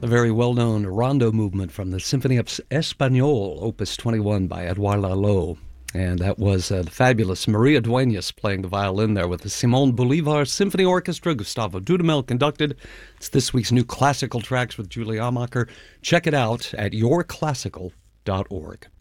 a very well-known rondo movement from the Symphonie Espagnole, Opus 21 by Edouard Lalo. And that was the fabulous Maria Duenas playing the violin there with the Simon Bolivar Symphony Orchestra. Gustavo Dudamel conducted. It's this week's new classical tracks with Julie Amacher. Check it out at yourclassical.org.